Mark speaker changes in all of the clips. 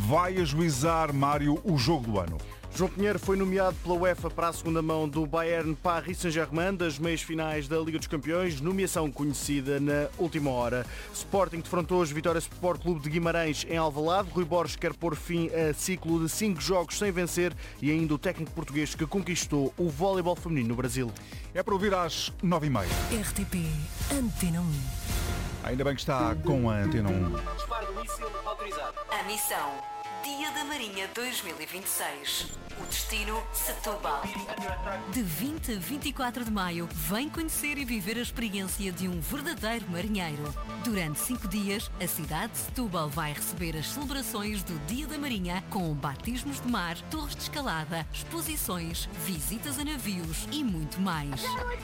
Speaker 1: vai ajuizar, Mário, o jogo do ano.
Speaker 2: João Pinheiro foi nomeado pela UEFA para a segunda mão do Bayern Paris Saint-Germain das meias finais da Liga dos Campeões, nomeação conhecida na última hora. Sporting defrontou hoje Vitória Sport Clube de Guimarães em Alvalade. Rui Borges quer pôr fim a ciclo de 5 jogos sem vencer e ainda o técnico português que conquistou o voleibol feminino no Brasil.
Speaker 1: É para ouvir às 9h30.
Speaker 3: RTP Antena 1.
Speaker 1: Ainda bem que está com a Antena 1.
Speaker 4: Disparo do míssil autorizado.
Speaker 3: A missão Dia da Marinha 2026. O destino Setúbal. De 20 a 24 de maio, vem conhecer e viver a experiência de um verdadeiro marinheiro. Durante 5 dias, a cidade de Setúbal vai receber as celebrações do Dia da Marinha com batismos de mar, torres de escalada, exposições, visitas a navios e muito mais.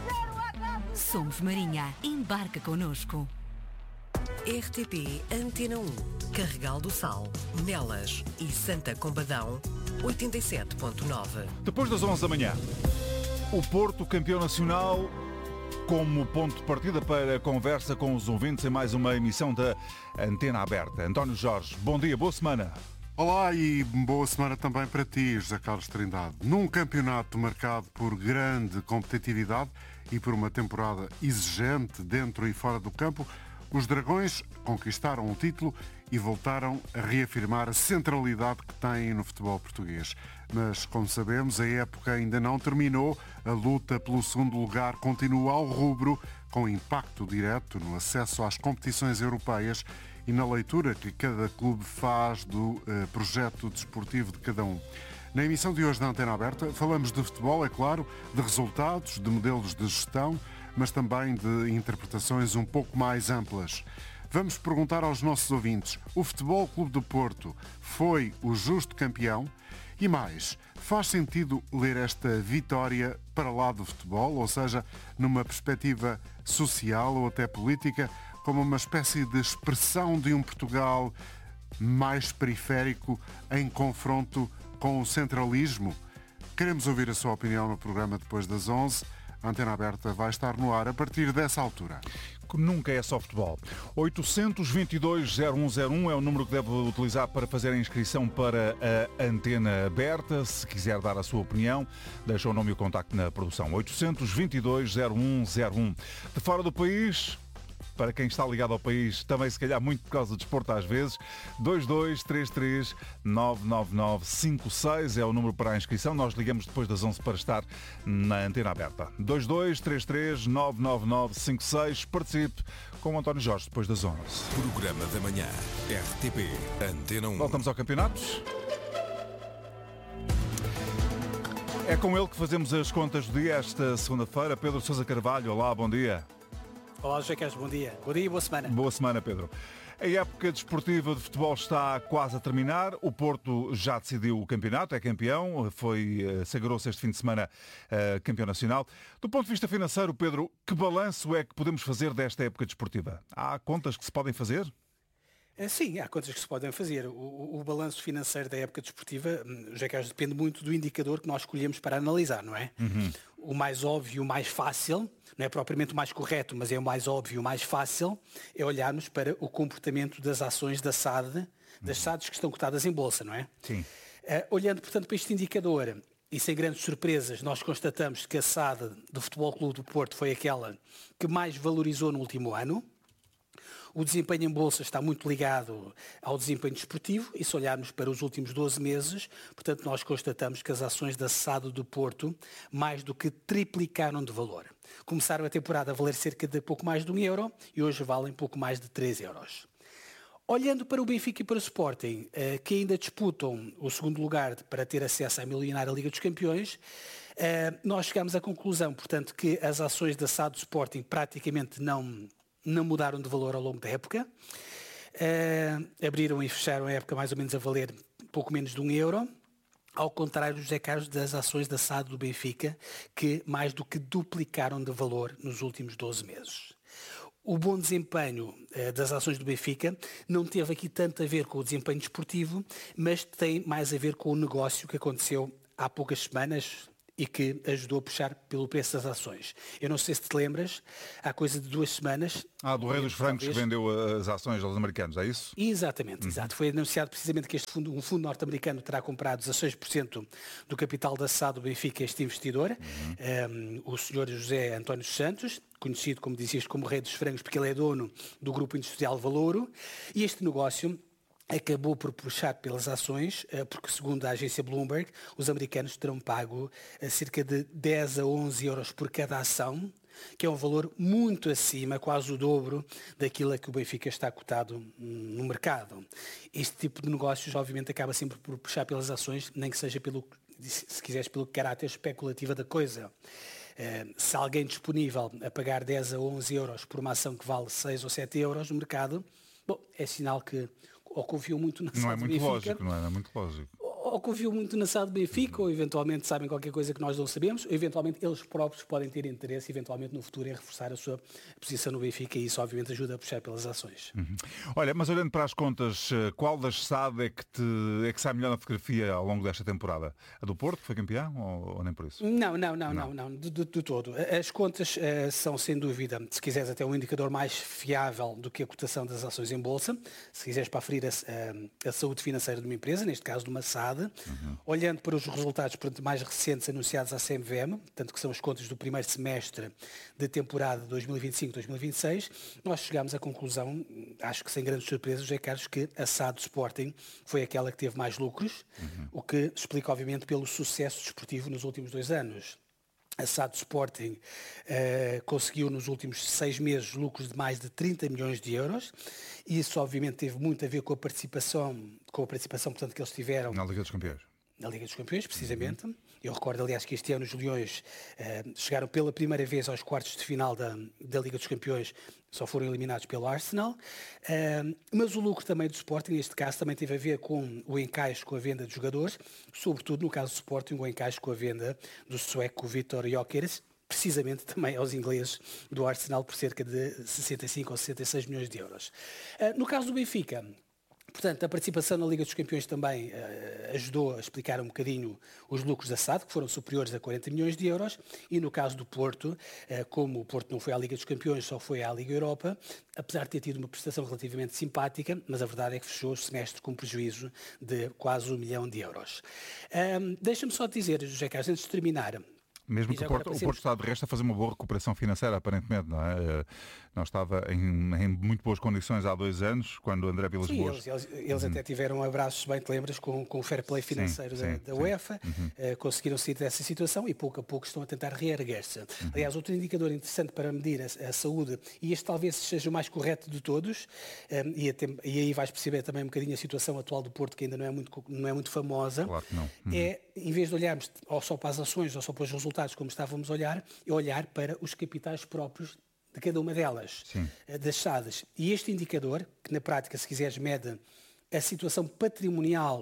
Speaker 3: Somos Marinha. Embarca connosco. RTP Antena 1, Carregal do Sal, Nelas e Santa Combadão, 87.9.
Speaker 1: Depois das 11 da manhã, o Porto, campeão nacional, como ponto de partida para a conversa com os ouvintes em mais uma emissão da Antena Aberta. António Jorge, bom dia, boa semana.
Speaker 5: Olá e boa semana também para ti, José Carlos Trindade. Num campeonato marcado por grande competitividade e por uma temporada exigente dentro e fora do campo, os Dragões conquistaram o título e voltaram a reafirmar a centralidade que têm no futebol português. Mas, como sabemos, a época ainda não terminou. A luta pelo segundo lugar continua ao rubro, com impacto direto no acesso às competições europeias e na leitura que cada clube faz do projeto desportivo de cada um. Na emissão de hoje da Antena Aberta falamos de futebol, é claro, de resultados, de modelos de gestão, mas também de interpretações um pouco mais amplas. Vamos perguntar aos nossos ouvintes: o Futebol Clube do Porto foi o justo campeão? E mais, faz sentido ler esta vitória para lá do futebol, ou seja, numa perspectiva social ou até política, como uma espécie de expressão de um Portugal mais periférico em confronto com o centralismo? Queremos ouvir a sua opinião no programa depois das 11. A Antena Aberta vai estar no ar a partir dessa altura.
Speaker 1: Nunca é só futebol. 822-0101 é o número que deve utilizar para fazer a inscrição para a Antena Aberta. Se quiser dar a sua opinião, deixa o nome e o contacto na produção. 822-0101. De fora do país, para quem está ligado ao país, também se calhar muito por causa do desporto às vezes, 2233-99956 é o número para a inscrição. Nós ligamos depois das 11 para estar na Antena Aberta. 2233-99956. Participe com o António Jorge depois das 11.
Speaker 6: Programa da manhã, RTP Antena 1.
Speaker 1: Voltamos ao campeonato. É com ele que fazemos as contas do dia esta segunda-feira. Pedro Sousa Carvalho, olá, bom dia.
Speaker 7: Olá, José Carlos, bom dia. Bom dia e boa semana.
Speaker 1: Boa semana, Pedro. A época desportiva de futebol está quase a terminar. O Porto já decidiu o campeonato, é campeão, sagrou-se este fim de semana campeão nacional. Do ponto de vista financeiro, Pedro, que balanço é que podemos fazer desta época desportiva? Há contas que se podem fazer?
Speaker 7: Sim, há contas que se podem fazer. O balanço financeiro da época desportiva, José Carlos, depende muito do indicador que nós escolhemos para analisar, não é? Uhum. O mais óbvio, o mais fácil, não é propriamente o mais correto, mas é o mais óbvio, o mais fácil, é olharmos para o comportamento das ações da SAD, das SADs que estão cotadas em bolsa, não é?
Speaker 1: Sim.
Speaker 7: Olhando, portanto, para este indicador, e sem grandes surpresas, nós constatamos que a SAD do Futebol Clube do Porto foi aquela que mais valorizou no último ano. O desempenho em bolsa está muito ligado ao desempenho desportivo e se olharmos para os últimos 12 meses, portanto, nós constatamos que as ações da SAD do Porto mais do que triplicaram de valor. Começaram a temporada a valer cerca de pouco mais de €1 e hoje valem pouco mais de €3. Olhando para o Benfica e para o Sporting, que ainda disputam o segundo lugar para ter acesso à milionária Liga dos Campeões, nós chegamos à conclusão, portanto, que as ações da SAD do Sporting praticamente não mudaram de valor ao longo da época. Abriram e fecharam a época mais ou menos a valer pouco menos de €1, ao contrário, José Carlos, das ações da SAD do Benfica, que mais do que duplicaram de valor nos últimos 12 meses. O bom desempenho das ações do Benfica não teve aqui tanto a ver com o desempenho desportivo, mas tem mais a ver com o negócio que aconteceu há poucas semanas, e que ajudou a puxar pelo preço das ações. Eu não sei se te lembras, há coisa de 2 semanas...
Speaker 1: Do Rei dos Francos que vendeu as ações aos americanos, é isso?
Speaker 7: Exatamente, exato. Foi anunciado precisamente que um fundo norte-americano terá comprado 16% do capital da SAD do Benfica, este investidor, o senhor José António Santos, conhecido, como dizias, como Rei dos Francos, porque ele é dono do Grupo Industrial Valouro, e este negócio acabou por puxar pelas ações, porque segundo a agência Bloomberg, os americanos terão pago cerca de 10 a 11 euros por cada ação, que é um valor muito acima, quase o dobro, daquilo a que o Benfica está cotado no mercado. Este tipo de negócios, obviamente, acaba sempre por puxar pelas ações, nem que seja pelo, se quiseres, pelo caráter especulativo da coisa. Se alguém disponível a pagar 10 a 11 euros por uma ação que vale 6 ou 7 euros no mercado, bom, é sinal que ou confiam muito na SAD do Benfica.
Speaker 1: Não é muito lógico.
Speaker 7: Ou confiam muito na SAD do Benfica, ou eventualmente sabem qualquer coisa que nós não sabemos, ou eventualmente eles próprios podem ter interesse, eventualmente no futuro, em reforçar a sua posição no Benfica, e isso obviamente ajuda a puxar pelas ações.
Speaker 1: Olha, mas olhando para as contas, qual das SAD é que sai melhor na fotografia ao longo desta temporada? A do Porto, que foi campeão, ou nem por isso?
Speaker 7: Não, de todo. As contas são, sem dúvida, se quiseres até um indicador mais fiável do que a cotação das ações em bolsa, se quiseres para aferir a saúde financeira de uma empresa, neste caso de uma SAD. Olhando para os resultados mais recentes anunciados à CMVM, tanto que são as contas do primeiro semestre da temporada 2025-2026, nós chegámos à conclusão, acho que sem grandes surpresas, José Carlos, que a SAD do Sporting foi aquela que teve mais lucros, o que explica obviamente pelo sucesso desportivo nos últimos 2 anos. A SAD do Sporting conseguiu nos últimos 6 meses lucros de mais de 30 milhões de euros, e isso obviamente teve muito a ver com a participação portanto, que eles tiveram
Speaker 1: na Liga dos Campeões.
Speaker 7: Na Liga dos Campeões, precisamente. Eu recordo, aliás, que este ano os Leões chegaram pela primeira vez aos quartos de final da Liga dos Campeões, só foram eliminados pelo Arsenal. Mas o lucro também do Sporting, neste caso, também teve a ver com o encaixe com a venda de jogadores, sobretudo no caso do Sporting, o encaixe com a venda do sueco Viktor Gyökeres, precisamente também aos ingleses do Arsenal, por cerca de 65 ou 66 milhões de euros. No caso do Benfica, portanto, a participação na Liga dos Campeões também ajudou a explicar um bocadinho os lucros da SAD, que foram superiores a 40 milhões de euros, e no caso do Porto, como o Porto não foi à Liga dos Campeões, só foi à Liga Europa, apesar de ter tido uma prestação relativamente simpática, mas a verdade é que fechou o semestre com um prejuízo de quase 1 milhão de euros. Deixa-me só dizer, José Carlos, antes de terminar...
Speaker 1: Mesmo que o Porto está de resto a fazer uma boa recuperação financeira, aparentemente, não é? Não estava em muito boas condições há 2 anos, quando o André Vilas Boas...
Speaker 7: Eles até tiveram abraços, bem te lembras, com o fair play financeiro da UEFA, conseguiram sair dessa situação e pouco a pouco estão a tentar reerguer-se. Aliás, outro indicador interessante para medir a saúde, e este talvez seja o mais correto de todos, e aí vais perceber também um bocadinho a situação atual do Porto, que ainda não é muito famosa,
Speaker 1: claro que não.
Speaker 7: É, em vez de olharmos ou só para as ações ou só para os resultados como estávamos a olhar, é olhar para os capitais próprios de cada uma delas, das SADs. E este indicador, que na prática, se quiseres, mede a situação patrimonial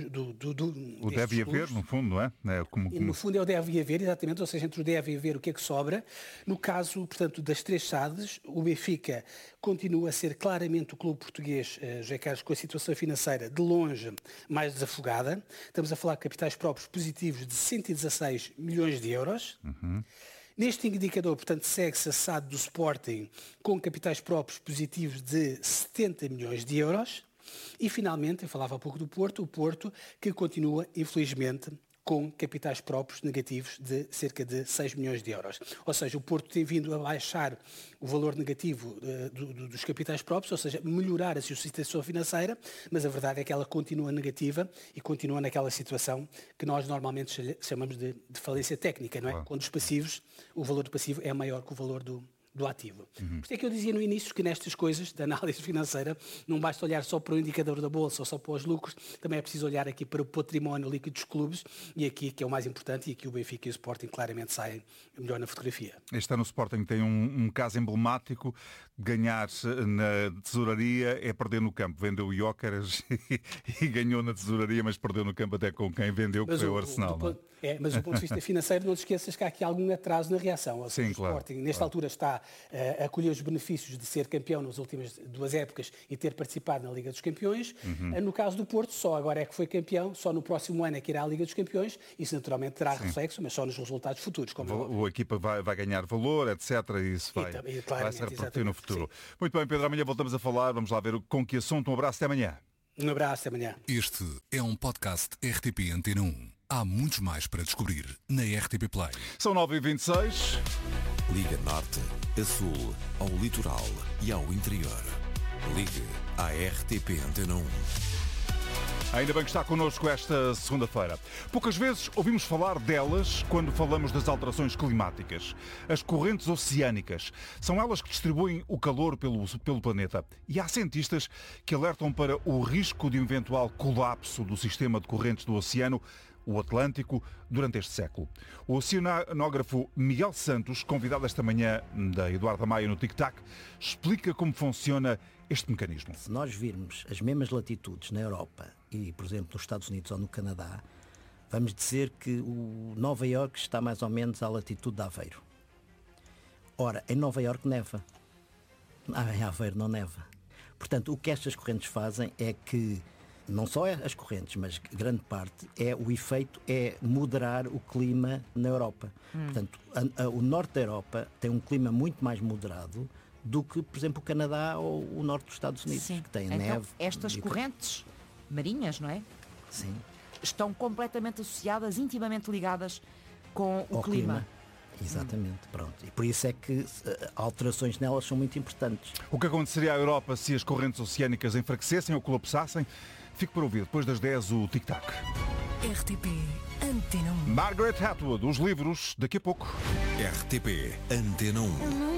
Speaker 1: o deve haver, no fundo, não é?
Speaker 7: No fundo é o deve haver, exatamente, ou seja, entre o deve haver o que é que sobra. No caso, portanto, das 3 SADs, o Benfica continua a ser claramente o clube português, José Carlos, com a situação financeira de longe mais desafogada. Estamos a falar de capitais próprios positivos de 116 milhões de euros. Neste indicador, portanto, segue-se a SAD do Sporting com capitais próprios positivos de 70 milhões de euros. E, finalmente, eu falava há pouco do Porto, o Porto que continua, infelizmente, com capitais próprios negativos de cerca de 6 milhões de euros. Ou seja, o Porto tem vindo a baixar o valor negativo dos capitais próprios, ou seja, melhorar a sua situação financeira, mas a verdade é que ela continua negativa e continua naquela situação que nós normalmente chamamos de falência técnica, não é? Claro. Quando os passivos, o valor do passivo é maior que o valor do ativo. Por isso é que eu dizia no início que nestas coisas da análise financeira não basta olhar só para o indicador da bolsa ou só para os lucros, também é preciso olhar aqui para o património líquido dos clubes, e aqui que é o mais importante, e aqui o Benfica e o Sporting claramente saem melhor na fotografia.
Speaker 1: Este ano o Sporting tem um caso emblemático: ganhar na tesouraria é perder no campo. Vendeu o Gyökeres e ganhou na tesouraria, mas perdeu no campo até com quem vendeu, que foi o Arsenal.
Speaker 7: Mas do ponto de vista financeiro, não te esqueças que há aqui algum atraso na reação. Ou seja, o Sporting, nesta altura, está a colher os benefícios de ser campeão nas últimas 2 épocas e ter participado na Liga dos Campeões. No caso do Porto, só agora é que foi campeão, só no próximo ano é que irá à Liga dos Campeões. Isso naturalmente terá reflexo, mas só nos resultados futuros.
Speaker 1: A equipa vai ganhar valor, etc. E isso vai se repercutir no futuro. Sim. Muito bem, Pedro, amanhã voltamos a falar. Vamos lá ver com que assunto. Um abraço, até amanhã.
Speaker 7: Um abraço, até amanhã.
Speaker 6: Este é um podcast RTP Antena 1. Há muitos mais para descobrir na RTP Play.
Speaker 1: São 9h26.
Speaker 6: Liga Norte, a Sul, ao litoral e ao interior. Ligue à RTP Antena 1.
Speaker 1: Ainda bem que está connosco esta segunda-feira. Poucas vezes ouvimos falar delas quando falamos das alterações climáticas. As correntes oceânicas. São elas que distribuem o calor pelo planeta. E há cientistas que alertam para o risco de um eventual colapso do sistema de correntes do oceano, o Atlântico, durante este século. O oceanógrafo Miguel Santos, convidado esta manhã da Eduardo Maia no Tic Tac, explica como funciona este mecanismo.
Speaker 8: Se nós virmos as mesmas latitudes na Europa e, por exemplo, nos Estados Unidos ou no Canadá, vamos dizer que o Nova Iorque está mais ou menos à latitude de Aveiro. Ora, em Nova Iorque neva. Em Aveiro não neva. Portanto, o que estas correntes fazem é que, não só as correntes, mas grande parte, o efeito é moderar o clima na Europa. Portanto, o norte da Europa tem um clima muito mais moderado do que, por exemplo, o Canadá ou o norte dos Estados Unidos, que tem neve.
Speaker 9: Estas correntes marinhas, não é?
Speaker 8: Sim.
Speaker 9: Estão completamente associadas, intimamente ligadas com o clima.
Speaker 8: Exatamente, pronto. E por isso é que alterações nelas são muito importantes.
Speaker 1: O que aconteceria à Europa se as correntes oceânicas enfraquecessem ou colapsassem? Fique para ouvir depois das 10 o Tic Tac.
Speaker 3: RTP Antena 1.
Speaker 1: Margaret Atwood, os livros, daqui a pouco.
Speaker 6: RTP Antena 1.